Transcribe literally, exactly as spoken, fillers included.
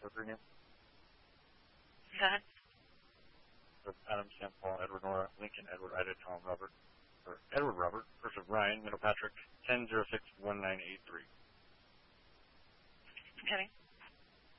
for three names? Go ahead. So Adam, Sam, Paul, Edward, Nora, Lincoln, Edward, Ida, Tom, Robert, or Edward, Robert, first of Ryan, middle Patrick, ten zero six one nine eight three. Kenny.